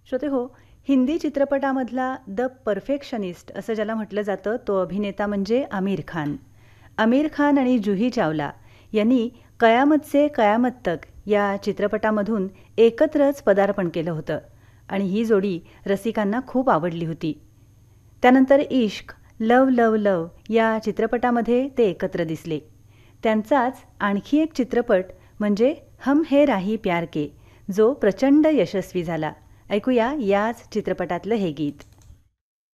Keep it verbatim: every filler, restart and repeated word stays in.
श्रोते हो, Hindi चित्रपटामधला the perfectionist असं ज्याला म्हटलं जातं तो अभिनेता म्हणजे आमिर खान. आमिर खान आणि जुही चावला यांनी कयामत से कयामत तक या चित्रपटामधून एकत्रच पदार्पण केलं होतं आणि ही जोडी रसिकांना खूप आवडली होती. त्यानंतर इश्क, लव लव लव या चित्रपटामध्ये ते एकत्र दिसले. त्यांचाच आणखी एक चित्रपट म्हणजे हम है राही प्यार के, जो प्रचंड यशस्वी झाला. ऐकूया याच चित्रपटातलं हे गीत.